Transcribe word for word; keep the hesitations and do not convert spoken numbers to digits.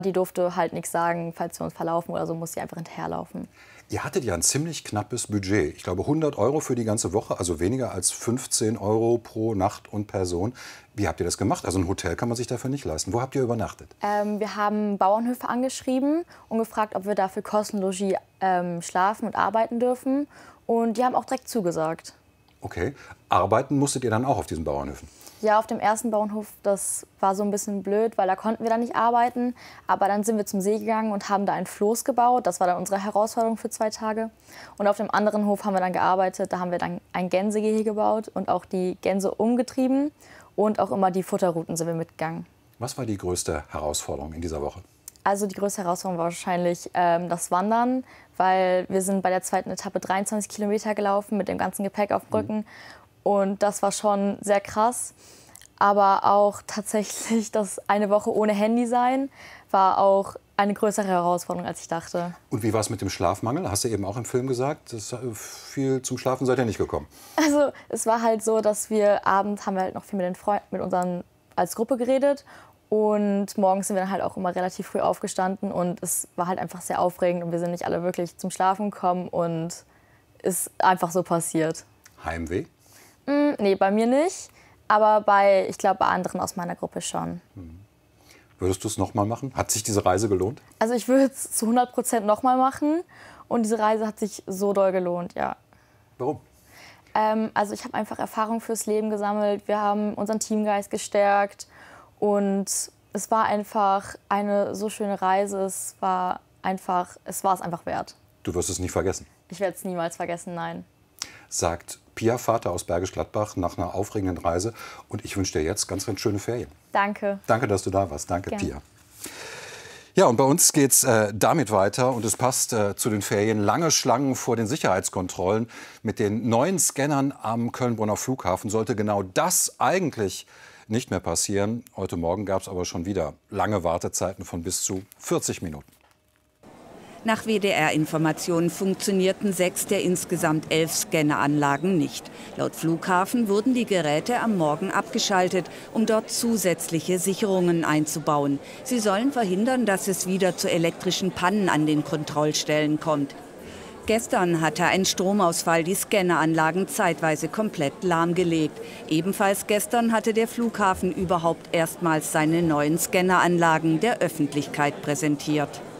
Die durfte halt nichts sagen, falls wir uns verlaufen oder so, muss sie einfach hinterherlaufen. Ihr hattet ja ein ziemlich knappes Budget. Ich glaube hundert Euro für die ganze Woche, also weniger als fünfzehn Euro pro Nacht und Person. Wie habt ihr das gemacht? Also ein Hotel kann man sich dafür nicht leisten. Wo habt ihr übernachtet? Ähm, wir haben Bauernhöfe angeschrieben und gefragt, ob wir dafür kostenlos ähm, schlafen und arbeiten dürfen. Und die haben auch direkt zugesagt. Okay. Arbeiten musstet ihr dann auch auf diesen Bauernhöfen? Ja, auf dem ersten Bauernhof, das war so ein bisschen blöd, weil da konnten wir dann nicht arbeiten. Aber dann sind wir zum See gegangen und haben da ein Floß gebaut. Das war dann unsere Herausforderung für zwei Tage. Und auf dem anderen Hof haben wir dann gearbeitet. Da haben wir dann ein Gänsegehege gebaut und auch die Gänse umgetrieben. Und auch immer die Futterrouten sind wir mitgegangen. Was war die größte Herausforderung in dieser Woche? Also die größte Herausforderung war wahrscheinlich ähm, das Wandern, weil wir sind bei der zweiten Etappe dreiundzwanzig Kilometer gelaufen mit dem ganzen Gepäck auf dem Rücken. Mhm. Und das war schon sehr krass. Aber auch tatsächlich das eine Woche ohne Handy sein war auch eine größere Herausforderung, als ich dachte. Und wie war es mit dem Schlafmangel? Hast du eben auch im Film gesagt, dass viel zum Schlafen seid ihr nicht gekommen? Also es war halt so, dass wir abends haben wir halt noch viel mit den Freunden, mit unseren als Gruppe geredet. Und morgens sind wir dann halt auch immer relativ früh aufgestanden. Und es war halt einfach sehr aufregend. Und wir sind nicht alle wirklich zum Schlafen gekommen. Und es ist einfach so passiert. Heimweh? Mm, nee, bei mir nicht. Aber bei, ich glaube, bei anderen aus meiner Gruppe schon. Hm. Würdest du es noch mal machen? Hat sich diese Reise gelohnt? Also ich würde es zu hundert Prozent noch mal machen. Und diese Reise hat sich so doll gelohnt, ja. Warum? Ähm, also ich habe einfach Erfahrung fürs Leben gesammelt. Wir haben unseren Teamgeist gestärkt. Und es war einfach eine so schöne Reise. Es war einfach, es war es einfach wert. Du wirst es nicht vergessen? Ich werde es niemals vergessen, nein. Sagt Pia Vater aus Bergisch Gladbach nach einer aufregenden Reise. Und ich wünsche dir jetzt ganz, ganz schöne Ferien. Danke. Danke, dass du da warst. Danke, Gerne. Pia. Ja, und bei uns geht es äh, damit weiter. Und es passt äh, zu den Ferien. Lange Schlangen vor den Sicherheitskontrollen. Mit den neuen Scannern am Köln-Bonner Flughafen sollte genau das eigentlich nicht mehr passieren. Heute Morgen gab es aber schon wieder lange Wartezeiten von bis zu vierzig Minuten. Nach W D R-Informationen funktionierten sechs der insgesamt elf Scanneranlagen nicht. Laut Flughafen wurden die Geräte am Morgen abgeschaltet, um dort zusätzliche Sicherungen einzubauen. Sie sollen verhindern, dass es wieder zu elektrischen Pannen an den Kontrollstellen kommt. Gestern hatte ein Stromausfall die Scanneranlagen zeitweise komplett lahmgelegt. Ebenfalls gestern hatte der Flughafen überhaupt erstmals seine neuen Scanneranlagen der Öffentlichkeit präsentiert.